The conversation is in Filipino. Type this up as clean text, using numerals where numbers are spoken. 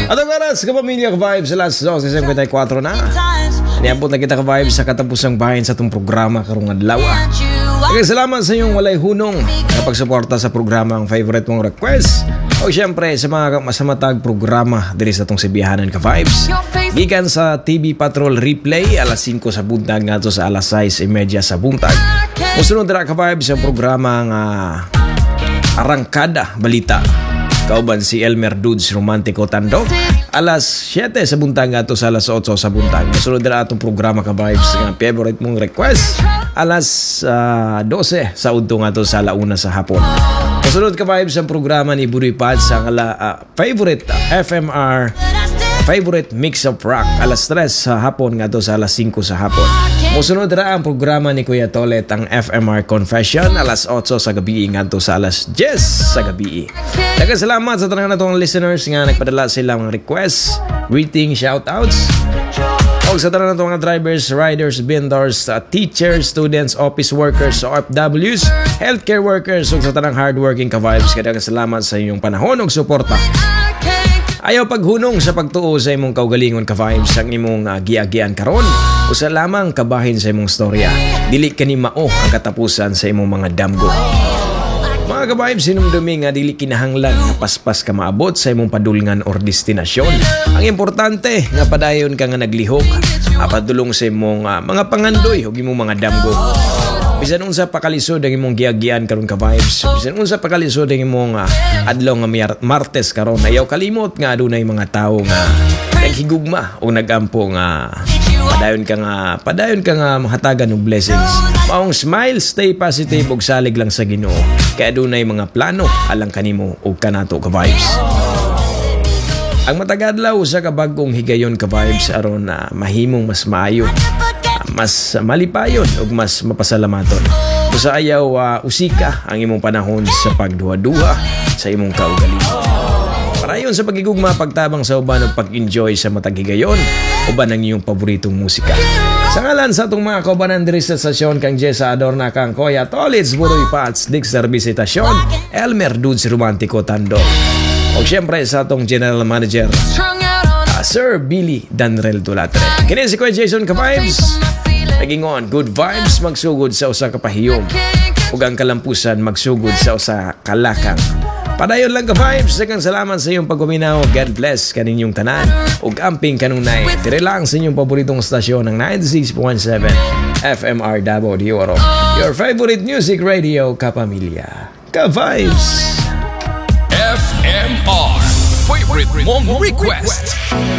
At ang oras, kapamilya ka-vibes, alas 12:54 na. Niabot na kita ka-vibes sa katapusang bahin sa itong programa karong adlaw. Salamat sa iyong walay hunong na pagsuporta sa programa ang favorite mong request. O siyempre sa mga masamatag programa diri sa itong Sibihanan ka-vibes. Gikan sa TV Patrol Replay, alas 5 sa buntag nga to sa alas 6:30 sa buntag. Musunod na ka-vibes ang programa nga Arangkada Balita. Kauban si Elmer Dudes Romantico Tando. Alas 7 sa buntag nga to sa alas 8 sa buntag. Musunod na itong programa ka-vibes nga favorite mong request. Alas 12 sa udto nga to sa alauna sa hapon. Musunod ka-vibes ang programa ni Budoy Pads ang favorite FMR favorite mix of rock. Alas 3 sa hapon nga to sa alas 5 sa hapon. Musunod na ang programa ni Kuya Tolet ang FMR Confession. Alas 8 sa gabi nga to sa alas 10 sa gabi. Salamat sa tanang na itong listeners nga nagpadala sila mga requests, greeting, shoutouts. O sa tanang na itong mga drivers, riders, vendors, teachers, students, office workers, OFWs, healthcare workers, o sa tanang hardworking ka-vibes. Kaya salamat sa inyong panahon o suporta. Ayaw paghunong sa pagtuo sa imong kaugalingon ka-vibes ang imong giagian karon. Usa lamang kabahin sa imong storya. Dili kani mao ang katapusan sa imong mga damgo. Mga ka-vibes, sinumdumi nga dili kinahanglan nga paspas ka maabot sa imong padulngan or destinasyon. Ang importante nga padayon ka nga naglihok, padulong sa imong mga pangandoy ug imong mga damgo. Bisan unsa pakalisod ang imong giagian karon ka vibes. Bisan unsa pakalisod ang imong adlaw nga Martes karon, ayaw kalimot nga adunay mga tawo nga naghigugma o nagampo nga padayon ka nga mahatagan og blessings. Maong smile, stay positive ug salig lang sa Ginoo. Kay adunay mga plano alang kanimo ug kanato ka vibes. Ang matagadlaw sa kabag-ong higayon ka vibes aron na mahimong mas maayo, mas malipayon ug mas mapasalamaton. Usa ayaw usika ang imong panahon sa pagduha-duha sa imong kaugalingon. Parayon sa pagigugma, pagtabang sa uban ug pag-enjoy sa matag higayon, uban ang iyong paboritong musika. Sa ngalan sa atong mga kaubanan diri sa stasyon kang Jessa Adorna kang Kuya Tolits Budoy Pats Dixer Visitasyon, Elmer Dudes Romantico Tando. O siyempre sa atong General Manager Sir Billy Danrel Dulatre. Kini si Kuya Jason ka-vibes. Nagingon, good vibes magsugod sa usa ka pahiyom ug ang kalampusan magsugod sa usa ka lakang. Padayon lang ka-vibes. Daghang salamat sa iyong pagkuminaw. God bless kaninyong tanan ug amping kanunay. Dire lang sa inyong paboritong stasyon ng 96.7 FMR Davao de Oro. Your favorite music radio kapamilya. Ka-vibes. FMR Favorite Mong Request.